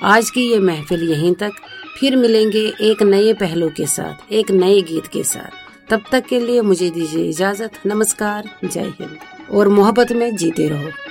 आज की ये महफिल यहीं तक, फिर मिलेंगे एक नए पहलू के साथ, एक नए गीत के साथ। तब तक के लिए मुझे दीजिए इजाजत। नमस्कार, जय हिंद और मोहब्बत में जीते रहो।